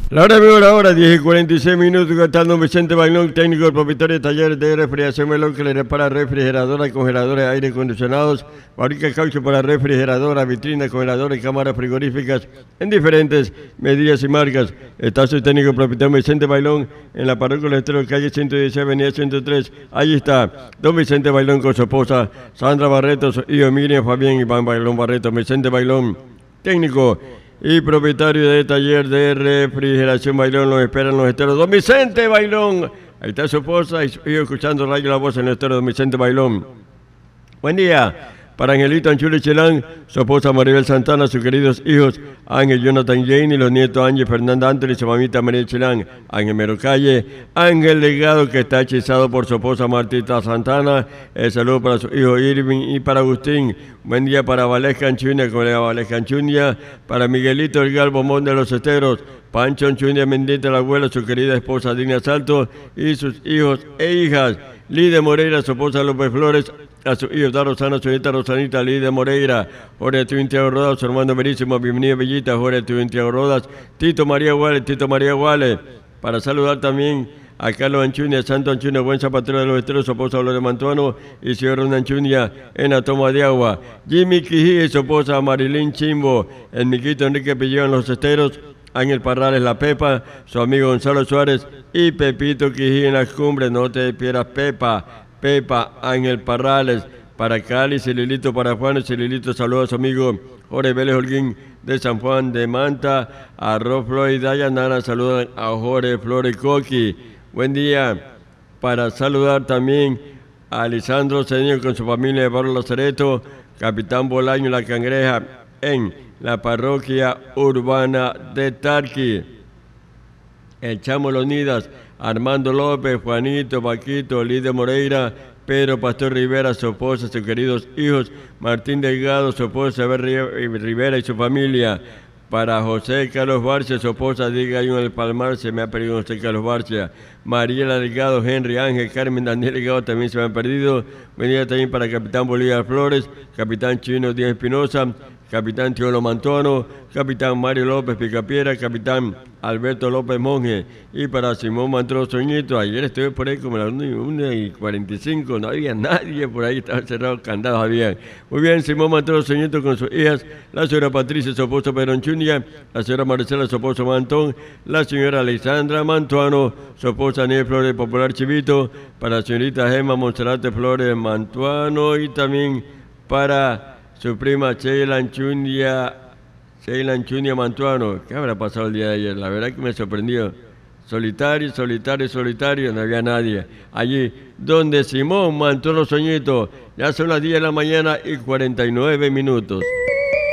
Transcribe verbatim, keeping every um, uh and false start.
La hora de hora, ahora, diez y cuarenta y seis minutos, cantando Vicente Bailón, técnico, propietario de talleres de refrigeración Bailón, que le repara refrigeradoras, congeladores, aire acondicionados, fabrica caucho para refrigeradoras, vitrinas, congeladores, cámaras frigoríficas, en diferentes medidas y marcas. Está su técnico, propietario Vicente Bailón, en la parroquia del Estero, calle ciento dieciséis, avenida ciento tres. Allí está don Vicente Bailón con su esposa Sandra Barreto, su hijo Miriam Fabián Iván Bailón Barreto. Vicente Bailón, técnico y propietario de taller de refrigeración Bailón, los esperan los esteros. Don Vicente Bailón, ahí está su esposa y su hijo escuchando Radio La Voz en el estero. Don Vicente Bailón. Buen día para Angelito Anchule Chelán, su esposa Maribel Santana, sus queridos hijos Ángel Jonathan Jane y los nietos Ángel Fernanda Anthony y su mamita María Chelán, Ángel Merocalle, Ángel Legado, que está hechizado por su esposa Martita Santana. El saludo para su hijo Irving y para Agustín. Buen día para Valesca Anchunia, colega Valesca Anchunia, para Miguelito El Galvo Mon de los Esteros, Pancho Anchunia Mendita, la abuela, su querida esposa Dina Salto y sus hijos e hijas, Lide Moreira, su esposa López Flores, a su hijo da Rosana, su nieta Rosanita, Lide Moreira, Jorge Tuintiago Rodas, su hermano Verísimo, bienvenida Bellita, Jorge Tuintiago Rodas, Tito María Guale, Tito María Guale, para saludar también a Carlos Anchunia, Santo Anchunia, buen zapatero de los Esteros, su esposa Gloria Mantuano y su hijo Ronda Anchunia en la toma de agua, Jimmy Quijí y su esposa Marilyn Chimbo, el Miquito Enrique Pillón en los Esteros, Ángel Parrales La Pepa, su amigo Gonzalo Suárez y Pepito Quijí en las cumbres. No te pierdas Pepa, Pepa, Ángel Parrales, para Cali, Celilito para Juan, Celilito saluda a su amigo Jorge Vélez Holguín de San Juan de Manta, a Rob Floyd Dayanara, saludan a Jorge Flores Coqui. Buen día para saludar también a Lisandro Cedeño con su familia de Barrio Lazareto, Capitán Bolaño La Cangreja en la parroquia urbana de Tarqui. El Chamo Lonidas, Armando López, Juanito, Paquito, Lidia Moreira, Pedro Pastor Rivera, su esposa, sus queridos hijos, Martín Delgado, su esposa Isabel Rivera y su familia. Para José Carlos Barcia, su esposa Diga en el Palmar, se me ha perdido José Carlos Barcia. Mariela Delgado, Henry Ángel, Carmen Daniel Delgado también se me han perdido. Venida también para Capitán Bolívar Flores, Capitán Chino Díaz Espinosa, Capitán Teolo Mantuano, Capitán Mario López Picapiera, Capitán Alberto López Monge, y para Simón Mantro Soñito. Ayer estuve por ahí como a las una y cuarenta y cinco, no había nadie por ahí, estaban cerrados, candados habían. Muy bien, Simón Mantro Soñito con sus hijas, la señora Patricia, su esposo Pedro Anchunia, la señora Marcela, su esposo Mantón, la señora Alexandra Mantuano, su esposa Aniel Flores Popular Chivito, para la señorita Gemma Monserrate Flores Mantuano y también para su prima Sheila Anchunia, Sheila Anchunia Mantuano. ¿Qué habrá pasado el día de ayer? La verdad que me sorprendió. Solitario, solitario, solitario, no había nadie. Allí donde Simón Mantuano Soñito, ya son las diez de la mañana y cuarenta y nueve minutos.